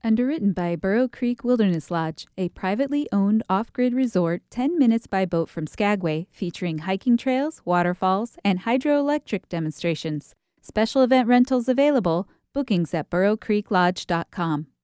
Underwritten by Burrow Creek Wilderness Lodge, a privately owned off-grid resort 10 minutes by boat from Skagway, featuring hiking trails, waterfalls, and hydroelectric demonstrations. Special event rentals available. Bookings at burrowcreeklodge.com.